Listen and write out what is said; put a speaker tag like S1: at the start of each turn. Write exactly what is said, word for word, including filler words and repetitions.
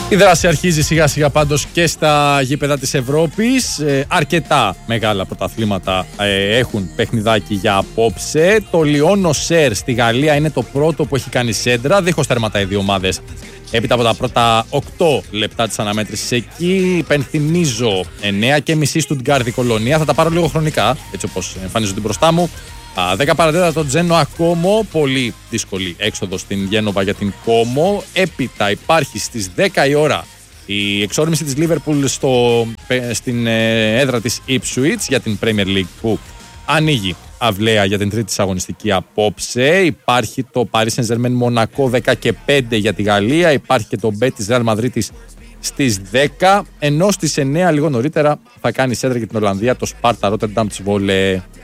S1: Η δράση αρχίζει σιγά σιγά πάντως και στα γήπεδα της Ευρώπης. Ε, αρκετά μεγάλα πρωταθλήματα ε, έχουν παιχνιδάκι για απόψε. Το Λιόν Σέρ στη Γαλλία είναι το πρώτο που έχει κάνει σέντρα, δίχως τέρματα οι δύο ομάδες. Έπειτα από τα πρώτα οκτώ λεπτά της αναμέτρησης εκεί, υπενθυμίζω εννέα και μισή Στουτγκάρδη Κολονία. Θα τα πάρω λίγο χρονικά, έτσι όπως εμφανίζονται μπροστά μου. δέκα παρατέταρτο Τζένοα Κόμο, πολύ δύσκολη έξοδο στην Γένοβα για την Κόμο. Έπειτα υπάρχει στις δέκα η ώρα η εξόρμηση της Λίβερπουλ στο, στην έδρα της Ipswich για την Premier League που ανοίγει αυλαία για την τρίτη αγωνιστική απόψε. Υπάρχει το Paris Saint-Germain Μονακό δέκα και πέντε για τη Γαλλία. Υπάρχει και το Betis Real Madrid στις δέκα, ενώ στις εννέα λίγο νωρίτερα θα κάνει σέντρα για την Ολλανδία το Sparta Rotterdam της Βόλε.